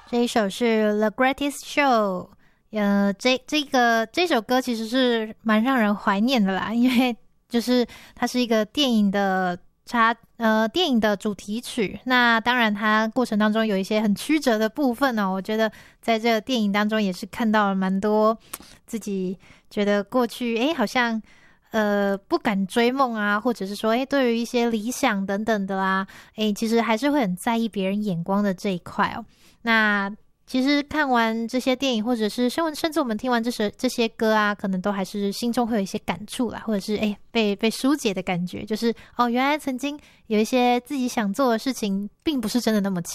这一首是 The Greatest Show。这首歌其实是蛮让人怀念的啦，因为就是它是一个电影的电影的主题曲。那当然它过程当中有一些很曲折的部分哦，我觉得在这个电影当中也是看到了蛮多自己觉得过去好像不敢追梦啊，或者是说对于一些理想等等的啦，其实还是会很在意别人眼光的这一块哦。那其实看完这些电影，或者是甚至我们听完这些歌啊，可能都还是心中会有一些感触啦，或者是被疏解的感觉，就是原来曾经有一些自己想做的事情，并不是真的那么